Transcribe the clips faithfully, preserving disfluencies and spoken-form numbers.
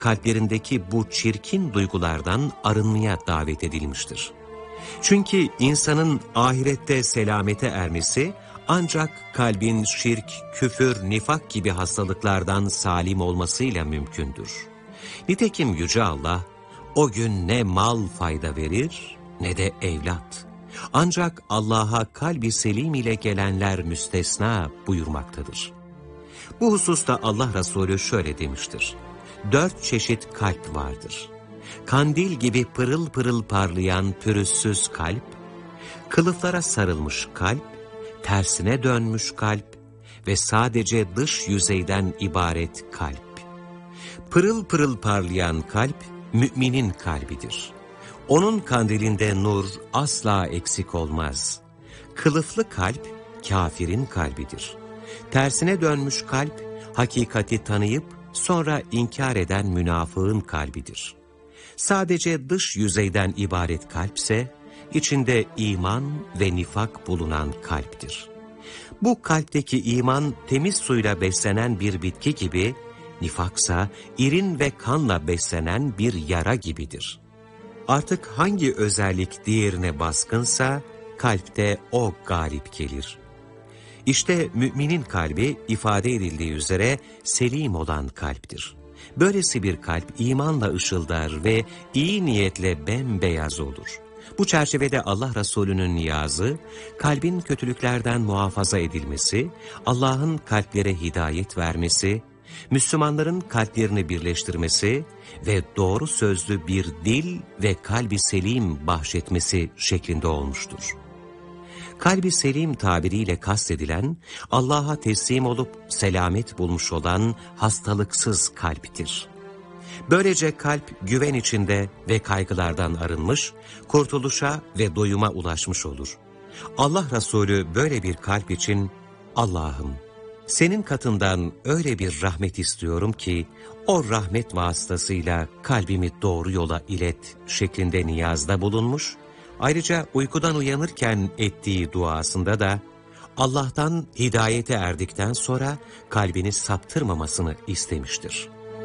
kalplerindeki bu çirkin duygulardan arınmaya davet edilmiştir. Çünkü insanın ahirette selamete ermesi ancak kalbin şirk, küfür, nifak gibi hastalıklardan salim olmasıyla mümkündür. Nitekim Yüce Allah, o gün ne mal fayda verir ne de evlat. Ancak Allah'a kalbi selim ile gelenler müstesna buyurmaktadır. Bu hususta Allah Resulü şöyle demiştir: Dört çeşit kalp vardır. Kandil gibi pırıl pırıl parlayan pürüzsüz kalp, kılıflara sarılmış kalp, tersine dönmüş kalp ve sadece dış yüzeyden ibaret kalp. Pırıl pırıl parlayan kalp, müminin kalbidir. Onun kandilinde nur asla eksik olmaz. Kılıflı kalp, kafirin kalbidir. Tersine dönmüş kalp, hakikati tanıyıp sonra inkar eden münafığın kalbidir. Sadece dış yüzeyden ibaret kalpse, içinde iman ve nifak bulunan kalptir. Bu kalpteki iman temiz suyla beslenen bir bitki gibi, nifaksa irin ve kanla beslenen bir yara gibidir. Artık hangi özellik diğerine baskınsa, kalpte o galip gelir. İşte müminin kalbi ifade edildiği üzere selim olan kalptir. Böylesi bir kalp imanla ışıldar ve iyi niyetle bembeyaz olur. Bu çerçevede Allah Resulü'nün niyazı, kalbin kötülüklerden muhafaza edilmesi, Allah'ın kalplere hidayet vermesi, Müslümanların kalplerini birleştirmesi ve doğru sözlü bir dil ve kalbi selim bahşetmesi şeklinde olmuştur. Kalbi selim tabiriyle kastedilen, Allah'a teslim olup selamet bulmuş olan hastalıksız kalptir. Böylece kalp güven içinde ve kaygılardan arınmış, kurtuluşa ve doyuma ulaşmış olur. Allah Resulü böyle bir kalp için, Allah'ım, senin katından öyle bir rahmet istiyorum ki, o rahmet vasıtasıyla kalbimi doğru yola ilet şeklinde niyazda bulunmuş. Ayrıca uykudan uyanırken ettiği duasında da Allah'tan hidayete erdikten sonra kalbini saptırmamasını istemiştir.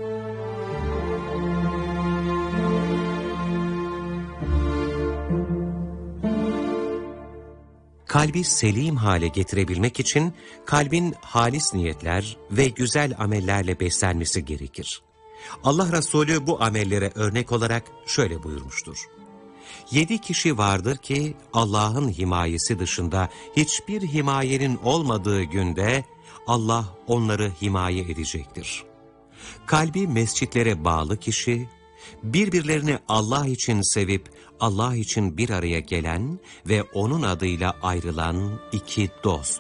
Kalbi selim hale getirebilmek için kalbin halis niyetler ve güzel amellerle beslenmesi gerekir. Allah Resulü bu amellere örnek olarak şöyle buyurmuştur: Yedi kişi vardır ki Allah'ın himayesi dışında hiçbir himayenin olmadığı günde Allah onları himaye edecektir. Kalbi mescitlere bağlı kişi, birbirlerini Allah için sevip Allah için bir araya gelen ve onun adıyla ayrılan iki dost.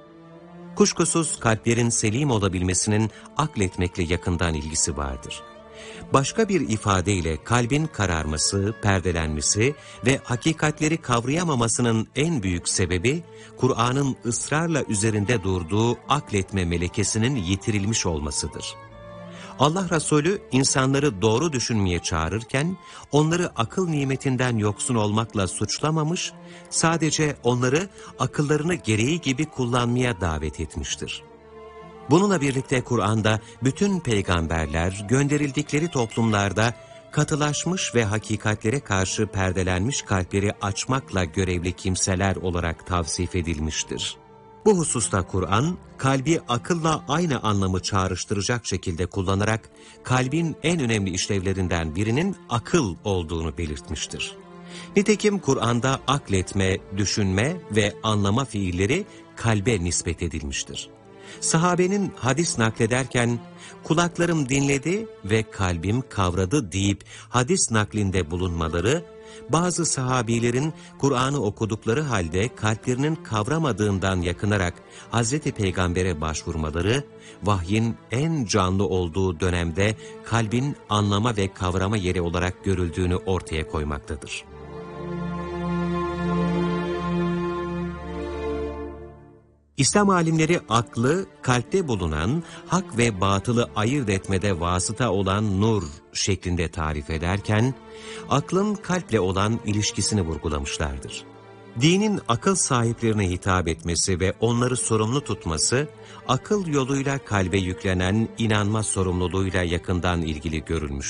Kuşkusuz kalplerin selim olabilmesinin akletmekle yakından ilgisi vardır. Başka bir ifadeyle kalbin kararması, perdelenmesi ve hakikatleri kavrayamamasının en büyük sebebi, Kur'an'ın ısrarla üzerinde durduğu akletme melekesinin yitirilmiş olmasıdır. Allah Resulü insanları doğru düşünmeye çağırırken, onları akıl nimetinden yoksun olmakla suçlamamış, sadece onları akıllarını gereği gibi kullanmaya davet etmiştir. Bununla birlikte Kur'an'da bütün peygamberler gönderildikleri toplumlarda katılaşmış ve hakikatlere karşı perdelenmiş kalpleri açmakla görevli kimseler olarak tavsif edilmiştir. Bu hususta Kur'an, kalbi akılla aynı anlamı çağrıştıracak şekilde kullanarak kalbin en önemli işlevlerinden birinin akıl olduğunu belirtmiştir. Nitekim Kur'an'da akletme, düşünme ve anlama fiilleri kalbe nispet edilmiştir. Sahabenin hadis naklederken kulaklarım dinledi ve kalbim kavradı deyip hadis naklinde bulunmaları, bazı sahabilerin Kur'an'ı okudukları halde kalplerinin kavramadığından yakınarak Hazreti Peygamber'e başvurmaları, vahyin en canlı olduğu dönemde kalbin anlama ve kavrama yeri olarak görüldüğünü ortaya koymaktadır. İslam alimleri aklı, kalpte bulunan hak ve batılı ayırt etmede vasıta olan nur şeklinde tarif ederken, aklın kalple olan ilişkisini vurgulamışlardır. Dinin akıl sahiplerine hitap etmesi ve onları sorumlu tutması, akıl yoluyla kalbe yüklenen inanma sorumluluğuyla yakından ilgili görülmüştür.